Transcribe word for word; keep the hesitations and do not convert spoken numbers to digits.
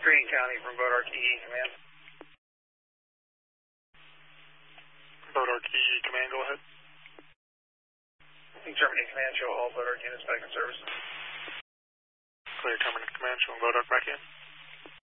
Greene County from Bodar Key Command. Bodar Key Command, go ahead. Germany Command, show all Bodar units back in service. Clear, Terminal Command, showing Bodar back in.